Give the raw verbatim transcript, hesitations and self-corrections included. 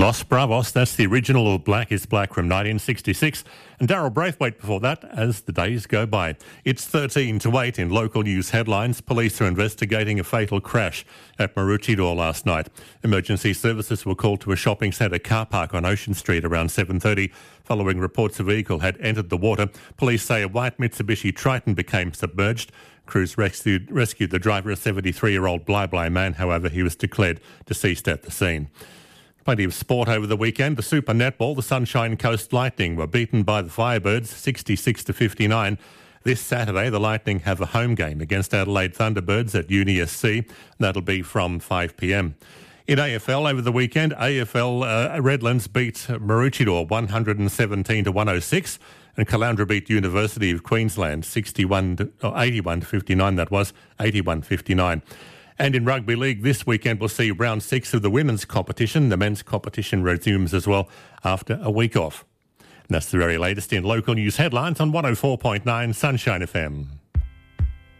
Los Bravos, that's the original of Black is Black from nineteen sixty-six, and Daryl Braithwaite before that as the days go by. It's thirteen to eight in local news headlines. Police are investigating a fatal crash at Maroochydore last night. Emergency services were called to a shopping centre car park on Ocean Street around seven thirty. Following reports a vehicle had entered the water, police say a white Mitsubishi Triton became submerged. Crews rescued, rescued the driver, a seventy-three-year-old Bly-Bly man. However, he was declared deceased at the scene. Plenty of sport over the weekend. The Super Netball, the Sunshine Coast Lightning were beaten by the Firebirds sixty-six to fifty-nine. This Saturday, the Lightning have a home game against Adelaide Thunderbirds at Uni S C. That'll be from five p m. In A F L over the weekend, A F L uh, Redlands beat Maroochydore one hundred seventeen to one oh six, and Caloundra beat University of Queensland sixty-one to, oh, eighty-one to fifty-nine. That was eighty-one fifty-nine. And in rugby league this weekend, we'll see round six of the women's competition. The men's competition resumes as well after a week off. And that's the very latest in local news headlines on one oh four point nine Sunshine F M.